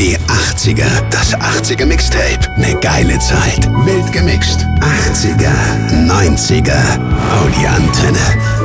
Die 80er, das 80er Mixtape. Ne geile Zeit. Wild gemixt. 80er, 90er. Oh, die Antenne.